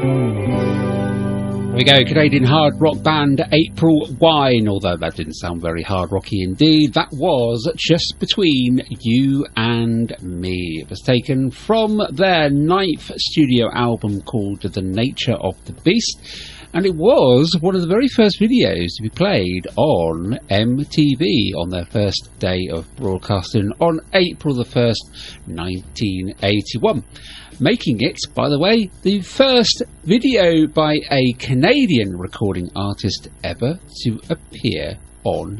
There we go, Canadian hard rock band April Wine, although that didn't sound very hard rocky indeed. That was Just Between You and Me. It was taken from their 9th studio album called The Nature of the Beast, and it was one of the very first videos to be played on MTV on their first day of broadcasting on April the 1st, 1981. Making it, by the way, the first video by a Canadian recording artist ever to appear on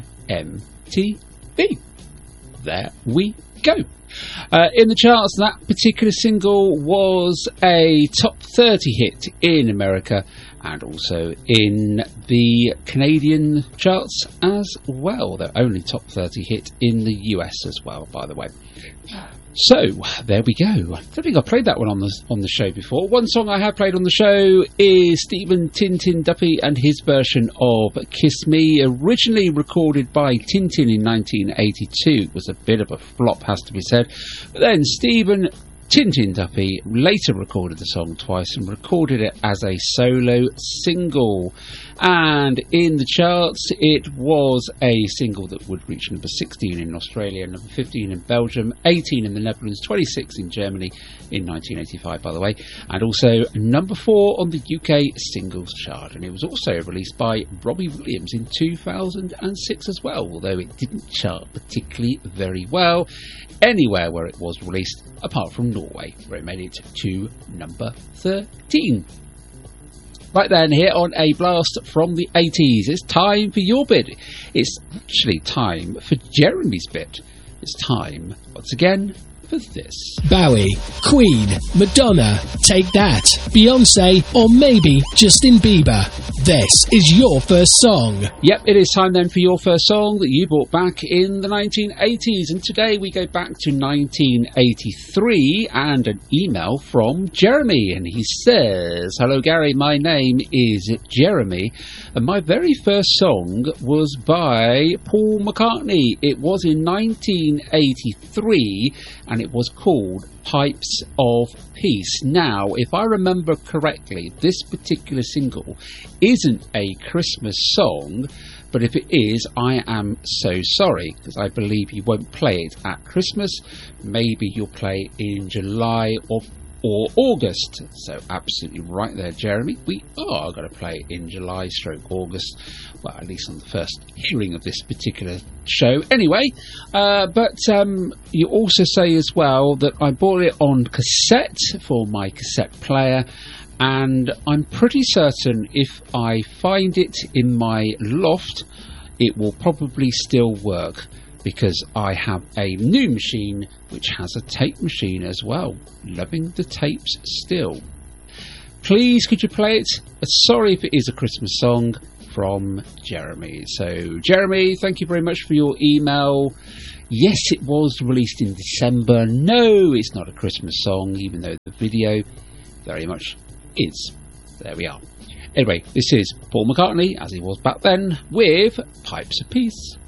MTV. There we go. In the charts, that particular single was a top 30 hit in America and also in the Canadian charts as well. They're only top 30 hit in the US as well, by the way. So, there we go. I don't think I played that one on the show before. One song I have played on the show is Stephen Tintin Duffy and his version of Kiss Me, originally recorded by Tintin in 1982. It was a bit of a flop, has to be said. But then Stephen Tintin Duffy later recorded the song twice and recorded it as a solo single. And in the charts, it was a single that would reach number 16 in Australia, number 15 in Belgium, 18 in the Netherlands, 26 in Germany in 1985, by the way, and also number 4 on the UK singles chart. And it was also released by Robbie Williams in 2006 as well, although it didn't chart particularly very well anywhere where it was released, apart from Norway, where it made it to number 13. Right then, here on A Blast from the 80s, it's time for your bit. It's actually time for Jeremy's bit. It's time, once again, for this. Bowie, Queen, Madonna, Take That, Beyonce, or maybe Justin Bieber. This is your first song. Yep, it is time then for your first song that you brought back in the 1980s. And today we go back to 1983 and an email from Jeremy. And he says, "Hello Gary, my name is Jeremy. And my very first song was by Paul McCartney. It was in 1983 and it was called Pipes of Peace. Now, if I remember correctly, this particular single isn't a Christmas song, but if it is, I am so sorry, because I believe you won't play it at Christmas. Maybe you'll play it in July or August." So absolutely right there, Jeremy. We are going to play it in July / August. Well, at least on the first hearing of this particular show. Anyway, but you also say as well that I bought it on cassette for my cassette player, and I'm pretty certain if I find it in my loft, it will probably still work, because I have a new machine which has a tape machine as well. Loving the tapes still. Please, could you play it? Sorry if it is a Christmas song, from Jeremy. So, Jeremy, thank you very much for your email. Yes, it was released in December. No, it's not a Christmas song, even though the video very much is. There we are. Anyway, this is Paul McCartney, as he was back then, with Pipes of Peace.